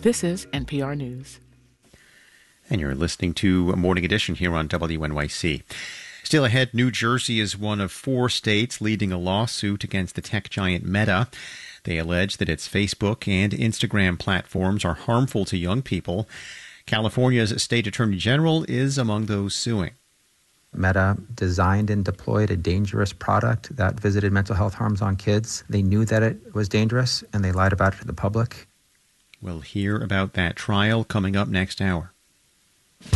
This is NPR News. And you're listening to Morning Edition here on WNYC. Still ahead, New Jersey is one of 4 states leading a lawsuit against the tech giant Meta. They allege that its Facebook and Instagram platforms are harmful to young people. California's state attorney general is among those suing. Meta designed and deployed a dangerous product that visited mental health harms on kids. They knew that it was dangerous, and they lied about it to the public. We'll hear about that trial coming up next hour.